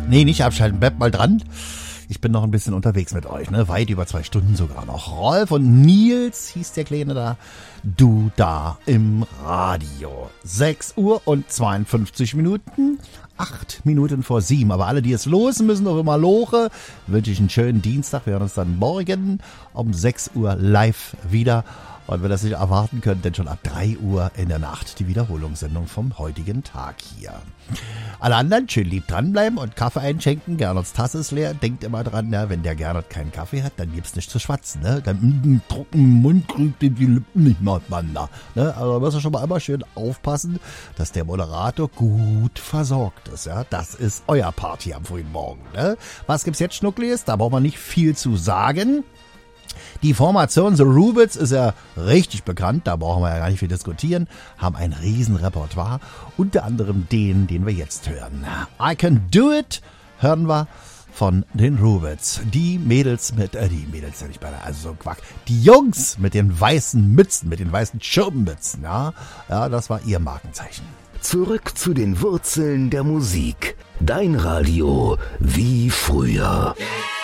Nee, nicht abschalten, bleibt mal dran. Ich bin noch ein bisschen unterwegs mit euch, ne? Weit über 2 Stunden sogar noch. Rolf und Nils hieß der Kleine da. Du da im Radio. 6 Uhr und 52 Minuten. 8 Minuten vor 7. Aber alle, die es losen müssen, auch immer loche, wünsche ich einen schönen Dienstag. Wir hören uns dann morgen um 6 Uhr live wieder. Und wenn ihr das nicht erwarten könnt, dann schon ab 3 Uhr in der Nacht die Wiederholungssendung vom heutigen Tag hier. Alle anderen schön lieb dranbleiben und Kaffee einschenken. Gernerts Tasse ist leer. Denkt immer dran, ja, wenn der Gernot keinen Kaffee hat, dann gibt's nichts zu schwatzen. Ne? Dann mit einem trockenen Mund kriegt die Lippen nicht mehr auseinander. Ne? Also da müsst ihr schon mal immer schön aufpassen, dass der Moderator gut versorgt ist. Ja? Das ist euer Part hier am frühen Morgen. Ne? Was gibt's jetzt Schnuckliges? Da braucht man nicht viel zu sagen. Die Formation The Rubits ist ja richtig bekannt, da brauchen wir ja gar nicht viel diskutieren, haben ein riesen Repertoire, unter anderem den wir jetzt hören. I Can Do It hören wir von den Rubits. Die Mädels die Jungs mit den weißen Mützen, mit den weißen Schirmmützen, ja, das war ihr Markenzeichen. Zurück zu den Wurzeln der Musik. Dein Radio wie früher.